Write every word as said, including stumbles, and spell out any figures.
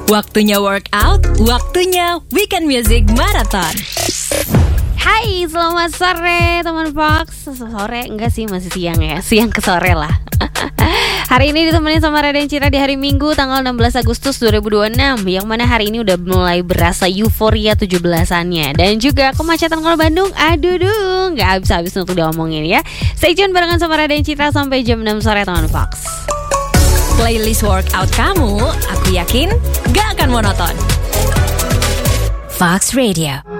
Waktunya workout, waktunya Weekend Music Marathon. Hai, selamat sore teman Fox. Sore enggak sih, masih siang ya. Siang ke sore lah. Hari ini ditemenin sama Raden Cira di hari Minggu tanggal enam belas Agustus dua ribu dua puluh enam, yang mana hari ini udah mulai berasa euforia tujuh belasannya. Dan juga kemacetan Kota Bandung, aduh duh, gak habis-habis untuk diomongin ya. Stay tune barengan sama Raden Cira sampai jam enam sore teman Fox. Playlist workout kamu, aku yakin gak akan monoton. Fox Radio.